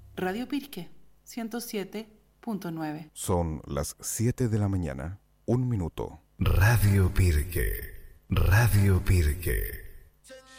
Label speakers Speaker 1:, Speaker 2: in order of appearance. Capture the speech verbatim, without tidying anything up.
Speaker 1: Radio Pirque, ciento siete punto nueve.
Speaker 2: Son las siete de la mañana, un minuto.
Speaker 3: Radio Pirque, Radio Pirque.